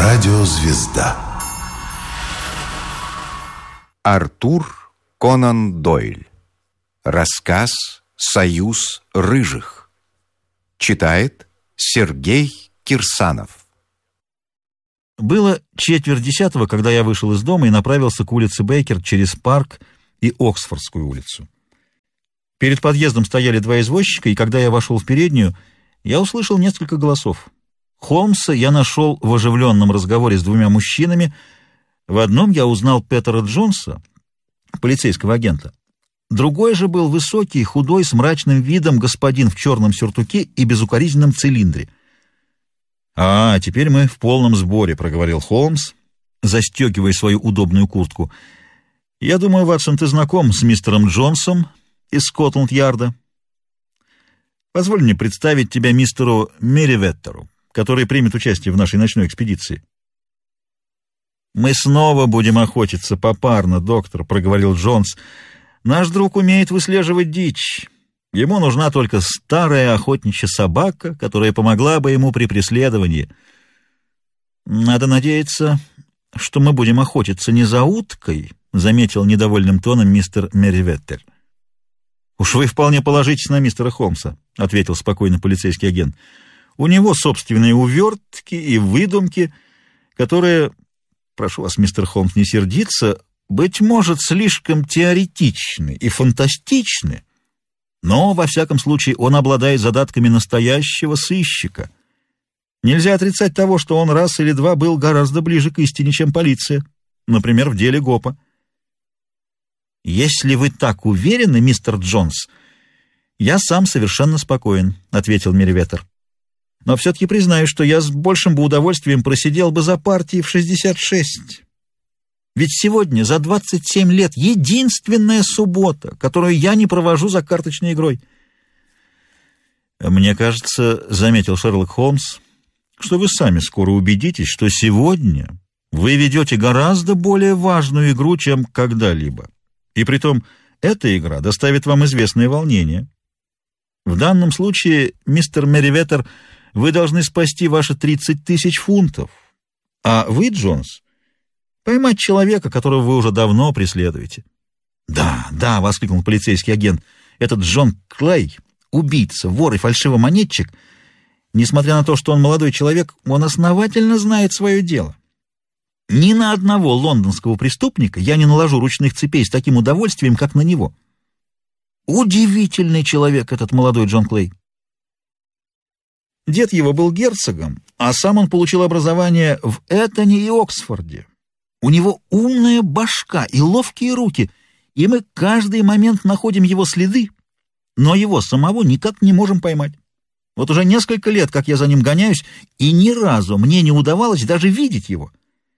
Радиозвезда. Артур Конан Дойль. Рассказ «Союз рыжих». Читает Сергей Кирсанов. Было 9:45, когда я вышел из дома и направился к улице Бейкер через парк и Оксфордскую улицу. Перед подъездом стояли два извозчика, и когда я вошел в переднюю, я услышал несколько голосов. Холмса я нашел в оживленном разговоре с двумя мужчинами. В одном я узнал Петера Джонса, полицейского агента. Другой же был высокий, худой, с мрачным видом господин в черном сюртуке и безукоризненном цилиндре. «А, теперь мы в полном сборе», — проговорил Холмс, застегивая свою удобную куртку. «Я думаю, Ватсон, ты знаком с мистером Джонсом из Скотланд-Ярда. Позволь мне представить тебя мистеру Мерриветтеру, который примет участие в нашей ночной экспедиции». «Мы снова будем охотиться попарно, доктор», — проговорил Джонс. «Наш друг умеет выслеживать дичь. Ему нужна только старая охотничья собака, которая помогла бы ему при преследовании. Надо надеяться, что мы будем охотиться не за уткой», — заметил недовольным тоном мистер Мерриветтер. «Уж вы вполне положитесь на мистера Холмса», — ответил спокойно полицейский агент. «У него собственные увертки и выдумки, которые, прошу вас, мистер Холмс, не сердиться, быть может, слишком теоретичны и фантастичны, но, во всяком случае, он обладает задатками настоящего сыщика. Нельзя отрицать того, что он раз или два был гораздо ближе к истине, чем полиция, например, в деле Гопа». «Если вы так уверены, мистер Джонс, я сам совершенно спокоен», — ответил Мерриветтер. «Но все-таки признаю, что я с большим бы удовольствием просидел бы за партией в 66. Ведь сегодня, за 27 лет, единственная суббота, которую я не провожу за карточной игрой». «Мне кажется, — заметил Шерлок Холмс, — что вы сами скоро убедитесь, что сегодня вы ведете гораздо более важную игру, чем когда-либо. И притом эта игра доставит вам известное волнение. В данном случае, мистер Мерриветтер, вы должны спасти ваши 30 тысяч фунтов. А вы, Джонс, поймать человека, которого вы уже давно преследуете». «Да, да», — воскликнул полицейский агент, — «этот Джон Клей, убийца, вор и фальшивомонетчик, несмотря на то, что он молодой человек, он основательно знает свое дело. Ни на одного лондонского преступника я не наложу ручных цепей с таким удовольствием, как на него. Удивительный человек этот молодой Джон Клей. Дед его был герцогом, а сам он получил образование в Эттоне и Оксфорде. У него умная башка и ловкие руки, и мы каждый момент находим его следы, но его самого никак не можем поймать. Вот уже несколько лет, как я за ним гоняюсь, и ни разу мне не удавалось даже видеть его.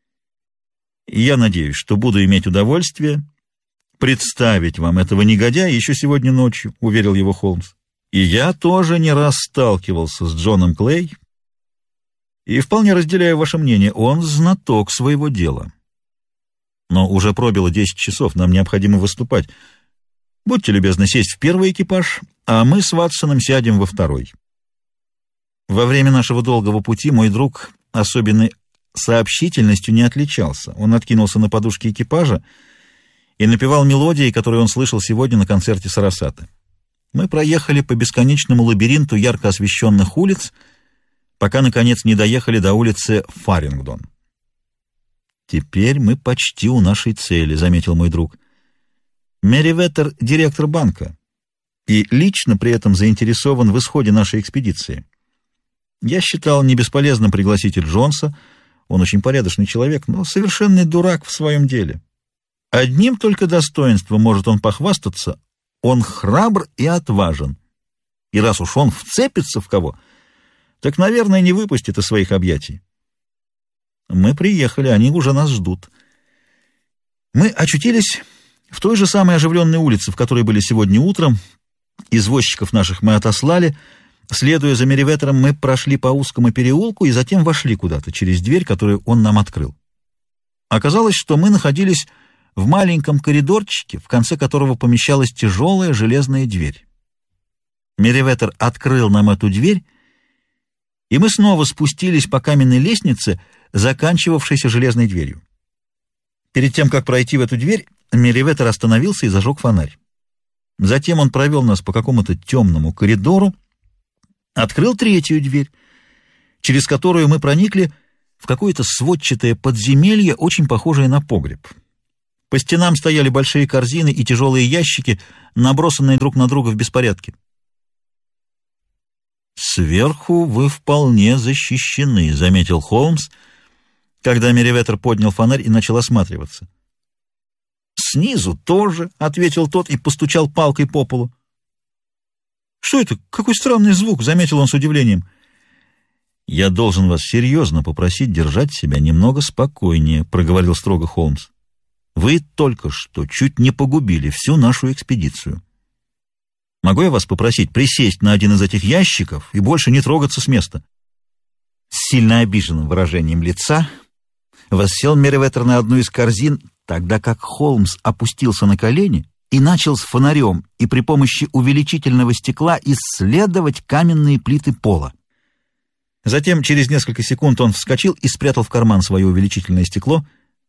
Я надеюсь, что буду иметь удовольствие представить вам этого негодяя еще сегодня ночью», — уверил его Холмс. «И я тоже не раз сталкивался с Джоном Клей, и вполне разделяю ваше мнение, он знаток своего дела. Но уже пробило 10 часов, нам необходимо выступать. Будьте любезны сесть в первый экипаж, а мы с Ватсоном сядем во второй». Во время нашего долгого пути мой друг особенной сообщительностью не отличался. Он откинулся на подушке экипажа и напевал мелодии, которые он слышал сегодня на концерте Сарасаты. Мы проехали по бесконечному лабиринту ярко освещенных улиц, пока, наконец, не доехали до улицы Фарингдон. «Теперь мы почти у нашей цели», — заметил мой друг. «Мерриветтер — директор банка, и лично при этом заинтересован в исходе нашей экспедиции. Я считал не бесполезным пригласить и Джонса. Он очень порядочный человек, но совершенный дурак в своем деле. Одним только достоинством может он похвастаться — он храбр и отважен. И раз уж он вцепится в кого, так, наверное, не выпустит из своих объятий. Мы приехали, они уже нас ждут. Мы очутились в той же самой оживленной улице, в которой были сегодня утром. Извозчиков наших мы отослали. Следуя за Мерриветтером, мы прошли по узкому переулку и затем вошли куда-то через дверь, которую он нам открыл. Оказалось, что мы находились в маленьком коридорчике, в конце которого помещалась тяжелая железная дверь. Мерриветтер открыл нам эту дверь, и мы снова спустились по каменной лестнице, заканчивавшейся железной дверью. Перед тем, как пройти в эту дверь, Мерриветер остановился и зажег фонарь. Затем он провел нас по какому-то темному коридору, открыл третью дверь, через которую мы проникли в какое-то сводчатое подземелье, очень похожее на погреб. По стенам стояли большие корзины и тяжелые ящики, набросанные друг на друга в беспорядке. «Сверху вы вполне защищены», — заметил Холмс, когда Мерриветер поднял фонарь и начал осматриваться. «Снизу тоже», — ответил тот и постучал палкой по полу. «Что это? Какой странный звук», — заметил он с удивлением. «Я должен вас серьезно попросить держать себя немного спокойнее», — проговорил строго Холмс. «Вы только что чуть не погубили всю нашу экспедицию. Могу я вас попросить присесть на один из этих ящиков и больше не трогаться с места?» С сильно обиженным выражением лица воссел Мерриветер на одну из корзин, тогда как Холмс опустился на колени и начал с фонарем и при помощи увеличительного стекла исследовать каменные плиты пола. Затем, через несколько секунд, он вскочил и спрятал в карман свое увеличительное стекло.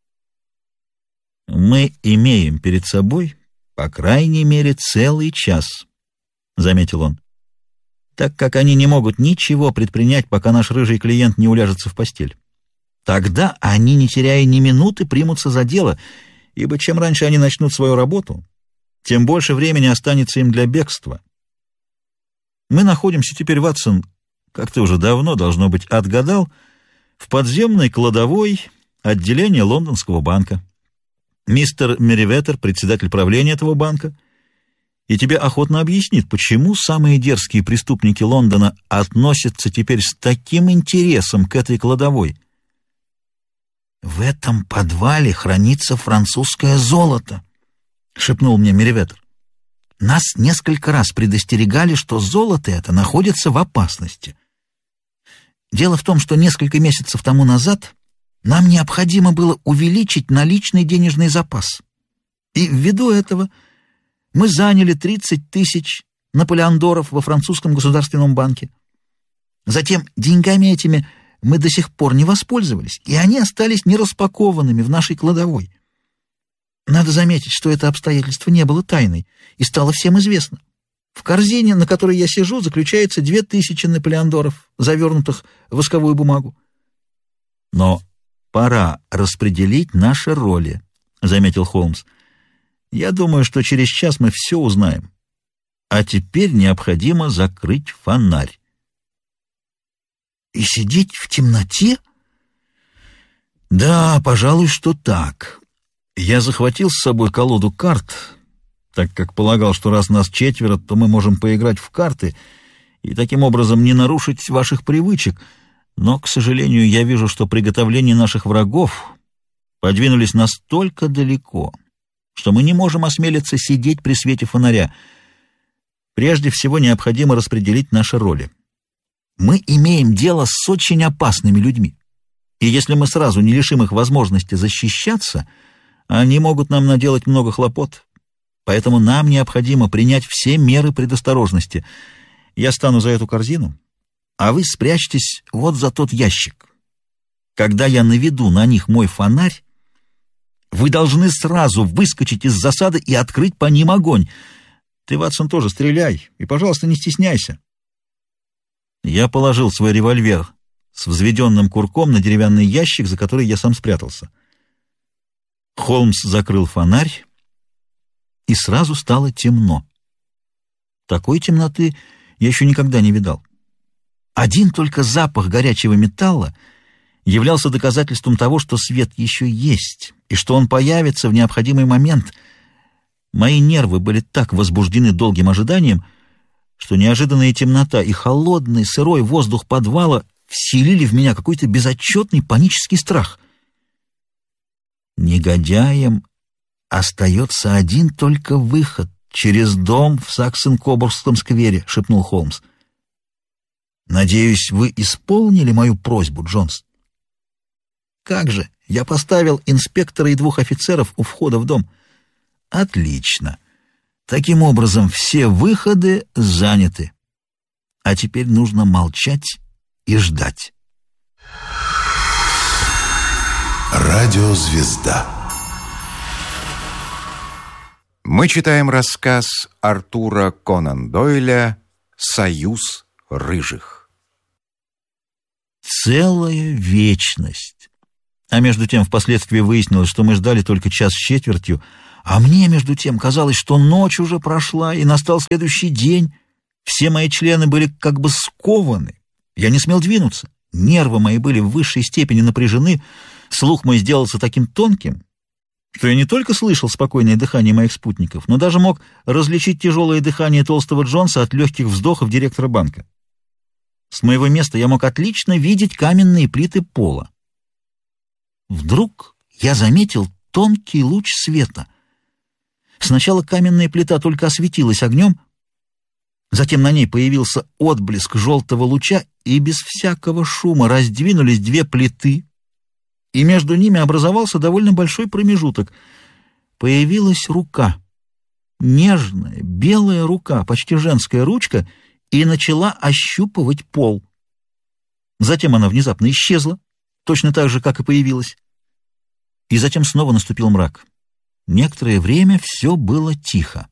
«Мы имеем перед собой, по крайней мере, целый час», — заметил он, «так как они не могут ничего предпринять, пока наш рыжий клиент не уляжется в постель. Тогда они, не теряя ни минуты, примутся за дело, ибо чем раньше они начнут свою работу, тем больше времени останется им для бегства. Мы находимся теперь, Ватсон, как ты уже давно, должно быть, отгадал, в подземной кладовой отделения Лондонского банка. Мистер Мерриветер, председатель правления этого банка, и тебе охотно объяснит, почему самые дерзкие преступники Лондона относятся теперь с таким интересом к этой кладовой. «В этом подвале хранится французское золото», — шепнул мне Мерриветер. «Нас несколько раз предостерегали, что золото это находится в опасности. Дело в том, что несколько месяцев тому назад нам необходимо было увеличить наличный денежный запас. И ввиду этого мы заняли 30 тысяч наполеондоров во французском государственном банке. Затем деньгами этими мы до сих пор не воспользовались, и они остались нераспакованными в нашей кладовой. Надо заметить, что это обстоятельство не было тайной и стало всем известно. В корзине, на которой я сижу, заключается 2000 наполеондоров, завернутых в восковую бумагу. Но пора распределить наши роли, — заметил Холмс. Я думаю, что через час мы все узнаем. А теперь необходимо закрыть фонарь. И сидеть в темноте? Да, пожалуй, что так. Я захватил с собой колоду карт, так как полагал, что раз нас четверо, то мы можем поиграть в карты и таким образом не нарушить ваших привычек. Но, к сожалению, я вижу, что приготовления наших врагов подвинулись настолько далеко, что мы не можем осмелиться сидеть при свете фонаря. Прежде всего необходимо распределить наши роли. Мы имеем дело с очень опасными людьми, и если мы сразу не лишим их возможности защищаться, они могут нам наделать много хлопот. Поэтому нам необходимо принять все меры предосторожности. Я стану за эту корзину, а вы спрячьтесь вот за тот ящик. Когда я наведу на них мой фонарь, вы должны сразу выскочить из засады и открыть по ним огонь. Ты, Ватсон, тоже стреляй, и, пожалуйста, не стесняйся. Я положил свой револьвер с взведенным курком на деревянный ящик, за который я сам спрятался. Холмс закрыл фонарь, и сразу стало темно. Такой темноты я еще никогда не видал. Один только запах горячего металла являлся доказательством того, что свет еще есть, и что он появится в необходимый момент. Мои нервы были так возбуждены долгим ожиданием, что неожиданная темнота и холодный сырой воздух подвала вселили в меня какой-то безотчетный панический страх. Негодяям остается один только выход через дом в Саксен-Кобургском сквере, — шепнул Холмс. Надеюсь, вы исполнили мою просьбу, Джонс? Как же, я поставил инспектора и 2 офицеров у входа в дом. Отлично. Таким образом, все выходы заняты. А теперь нужно молчать и ждать. Радиозвезда. Мы читаем рассказ Артура Конан Дойля «Союз рыжих». Целая вечность. А между тем впоследствии выяснилось, что мы ждали только час с четвертью, а мне, между тем, казалось, что ночь уже прошла, и настал следующий день. Все мои члены были как бы скованы. Я не смел двинуться. Нервы мои были в высшей степени напряжены. Слух мой сделался таким тонким, что я не только слышал спокойное дыхание моих спутников, но даже мог различить тяжелое дыхание толстого Джонса от легких вздохов директора банка. С моего места я мог отлично видеть каменные плиты пола. Вдруг я заметил тонкий луч света. Сначала каменная плита только осветилась огнем, затем на ней появился отблеск желтого луча, и без всякого шума раздвинулись две плиты, и между ними образовался довольно большой промежуток. Появилась рука, нежная, белая рука, почти женская ручка, и начала ощупывать пол. Затем она внезапно исчезла, точно так же, как и появилась. И затем снова наступил мрак. Некоторое время все было тихо.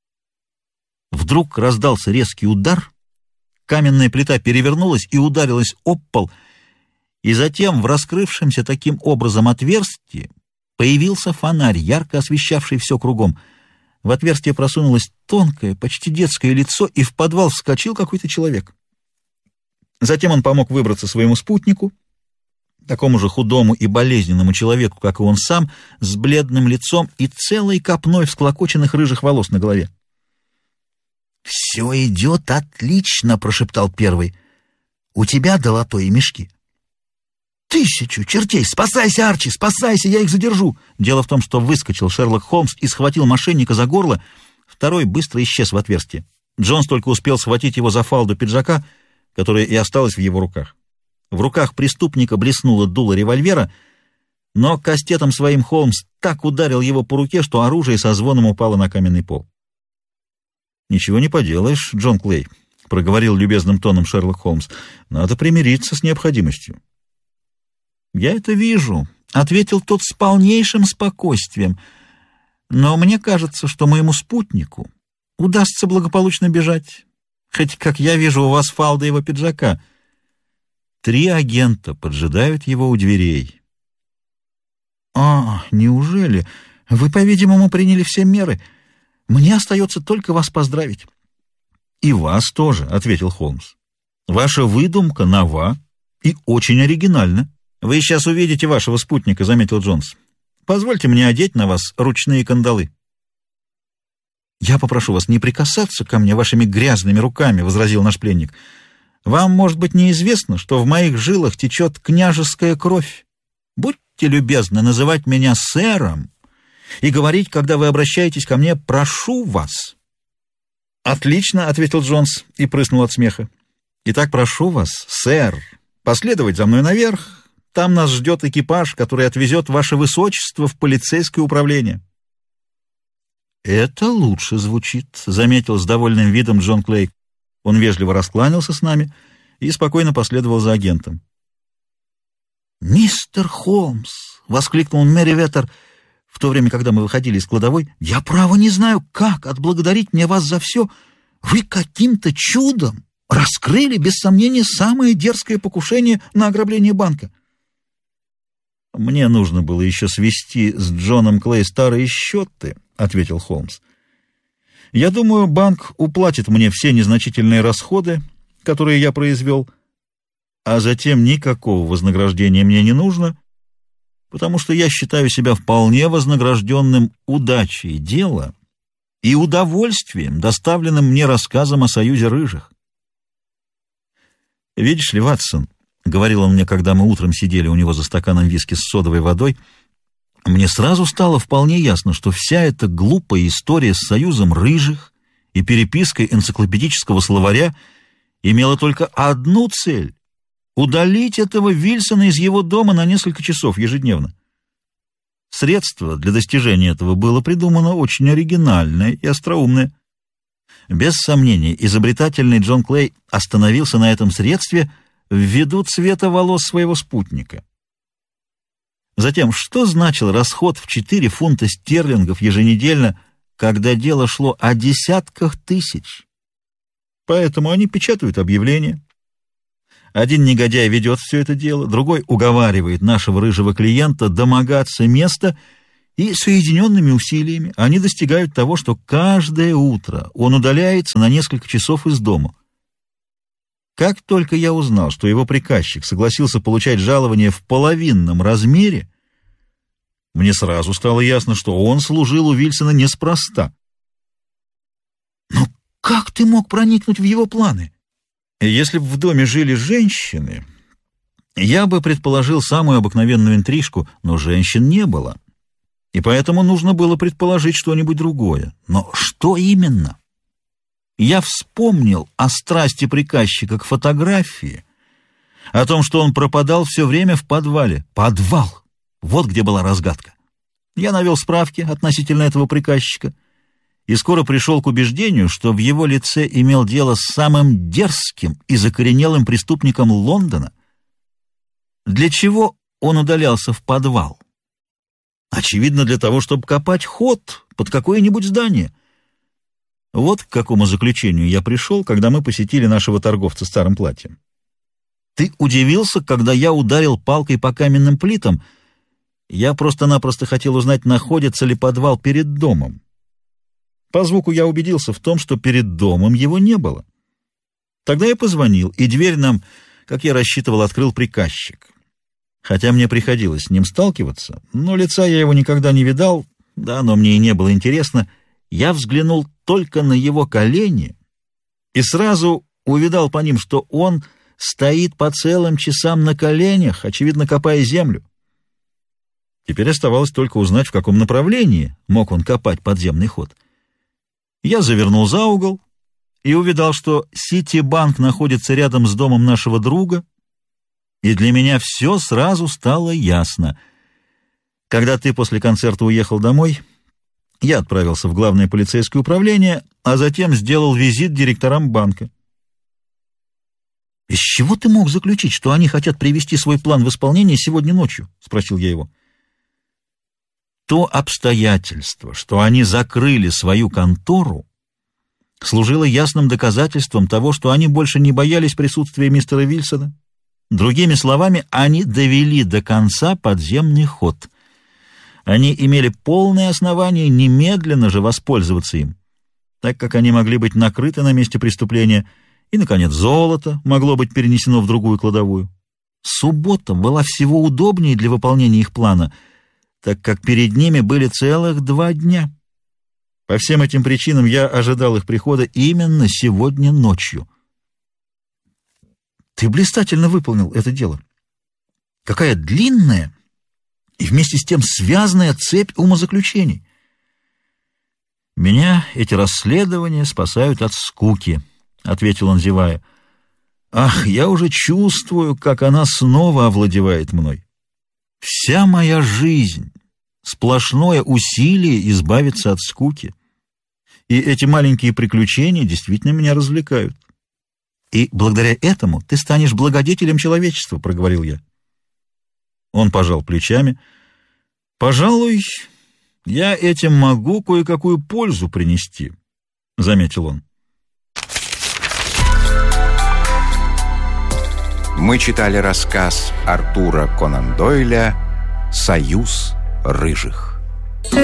Вдруг раздался резкий удар, каменная плита перевернулась и ударилась об пол, и затем в раскрывшемся таким образом отверстии появился фонарь, ярко освещавший все кругом. В отверстие просунулось тонкое, почти детское лицо, и в подвал вскочил какой-то человек. Затем он помог выбраться своему спутнику, такому же худому и болезненному человеку, как и он сам, с бледным лицом и целой копной всклокоченных рыжих волос на голове. «Все идет отлично», — прошептал первый. «У тебя долото и мешки». «Тысячу чертей! Спасайся, Арчи! Спасайся, я их задержу!» Дело в том, что выскочил Шерлок Холмс и схватил мошенника за горло. Второй быстро исчез в отверстии. Джонс только успел схватить его за фалду пиджака, которая и осталась в его руках. В руках преступника блеснуло дуло револьвера, но кастетом своим Холмс так ударил его по руке, что оружие со звоном упало на каменный пол. «Ничего не поделаешь, Джон Клей», — проговорил любезным тоном Шерлок Холмс. «Надо примириться с необходимостью». «Я это вижу», — ответил тот с полнейшим спокойствием. «Но мне кажется, что моему спутнику удастся благополучно бежать, хоть, как я вижу, у вас фалда его пиджака. 3 агента поджидают его у дверей». «А, неужели? Вы, по-видимому, приняли все меры. Мне остается только вас поздравить». «И вас тоже», — ответил Холмс. «Ваша выдумка нова и очень оригинальна». «Вы сейчас увидите вашего спутника», — заметил Джонс. «Позвольте мне одеть на вас ручные кандалы». «Я попрошу вас не прикасаться ко мне вашими грязными руками», — возразил наш пленник. «Вам, может быть, неизвестно, что в моих жилах течет княжеская кровь. Будьте любезны называть меня сэром и говорить, когда вы обращаетесь ко мне, прошу вас». «Отлично», — ответил Джонс и прыснул от смеха. «Итак, прошу вас, сэр, последовать за мной наверх. Там нас ждет экипаж, который отвезет ваше высочество в полицейское управление». «Это лучше звучит», — заметил с довольным видом Джон Клей. Он вежливо раскланялся с нами и спокойно последовал за агентом. «Мистер Холмс!» — воскликнул Мерриветер в то время, когда мы выходили из кладовой. «Я, право, не знаю, как отблагодарить мне вас за все. Вы каким-то чудом раскрыли, без сомнения, самое дерзкое покушение на ограбление банка». «Мне нужно было еще свести с Джоном Клей старые счеты», — ответил Холмс. «Я думаю, банк уплатит мне все незначительные расходы, которые я произвел, а затем никакого вознаграждения мне не нужно, потому что я считаю себя вполне вознагражденным удачей дела и удовольствием, доставленным мне рассказом о Союзе рыжих». «Видишь ли, Ватсон», — говорил он мне, когда мы утром сидели у него за стаканом виски с содовой водой, «мне сразу стало вполне ясно, что вся эта глупая история с Союзом рыжих и перепиской энциклопедического словаря имела только одну цель — удалить этого Вильсона из его дома на несколько часов ежедневно. Средство для достижения этого было придумано очень оригинальное и остроумное. Без сомнения, изобретательный Джон Клей остановился на этом средстве ввиду цвета волос своего спутника. Затем, что значил расход в 4 фунта стерлингов еженедельно, когда дело шло о десятках тысяч? Поэтому они печатают объявления. Один негодяй ведет все это дело, другой уговаривает нашего рыжего клиента домогаться места, и соединенными усилиями они достигают того, что каждое утро он удаляется на несколько часов из дома. Как только я узнал, что его приказчик согласился получать жалование в половинном размере, мне сразу стало ясно, что он служил у Вильсона неспроста. Но как ты мог проникнуть в его планы? Если бы в доме жили женщины, я бы предположил самую обыкновенную интрижку, но женщин не было, и поэтому нужно было предположить что-нибудь другое. Но что именно? Я вспомнил о страсти приказчика к фотографии, о том, что он пропадал все время в подвале. Подвал! Вот где была разгадка. Я навел справки относительно этого приказчика и скоро пришел к убеждению, что в его лице имел дело с самым дерзким и закоренелым преступником Лондона. Для чего он удалялся в подвал? Очевидно, для того, чтобы копать ход под какое-нибудь здание. Вот к какому заключению я пришел, когда мы посетили нашего торговца старым платьем. Ты удивился, когда я ударил палкой по каменным плитам. Я просто-напросто хотел узнать, находится ли подвал перед домом. По звуку я убедился в том, что перед домом его не было. Тогда я позвонил, и дверь нам, как я рассчитывал, открыл приказчик. Хотя мне приходилось с ним сталкиваться, но лица я его никогда не видал, да оно мне и не было интересно. Я взглянул только на его колени и сразу увидал по ним, что он стоит по целым часам на коленях, очевидно, копая землю. Теперь оставалось только узнать, в каком направлении мог он копать подземный ход. Я завернул за угол и увидал, что Сити-банк находится рядом с домом нашего друга, и для меня все сразу стало ясно. Когда ты после концерта уехал домой, я отправился в главное полицейское управление, а затем сделал визит директорам банка. «Из чего ты мог заключить, что они хотят привести свой план в исполнение сегодня ночью?» — спросил я его. То обстоятельство, что они закрыли свою контору, служило ясным доказательством того, что они больше не боялись присутствия мистера Вильсона. Другими словами, они довели до конца подземный ход. Они имели полное основание немедленно же воспользоваться им, так как они могли быть накрыты на месте преступления, и, наконец, золото могло быть перенесено в другую кладовую. Суббота была всего удобнее для выполнения их плана, так как перед ними были целых 2 дня. По всем этим причинам я ожидал их прихода именно сегодня ночью. Ты блистательно выполнил это дело. Какая длинная и вместе с тем связанная цепь умозаключений. Меня эти расследования спасают от скуки, — ответил он, зевая. Ах, я уже чувствую, как она снова овладевает мной. Вся моя жизнь — сплошное усилие избавиться от скуки. И эти маленькие приключения действительно меня развлекают. И благодаря этому ты станешь благодетелем человечества, — проговорил я. Он пожал плечами. Пожалуй, я этим могу кое-какую пользу принести, — заметил он. Мы читали рассказ Артура Конан Дойля «Союз рыжих».